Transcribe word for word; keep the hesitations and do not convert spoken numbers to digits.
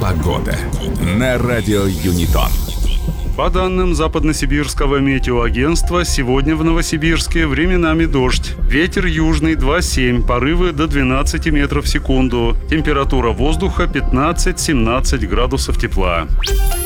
Погода на радио Юнитон. По данным Западносибирского метеоагентства, сегодня в Новосибирске временами дождь. Ветер южный два семь, порывы до двенадцати метров в секунду. Температура воздуха пятнадцать-семнадцать градусов тепла.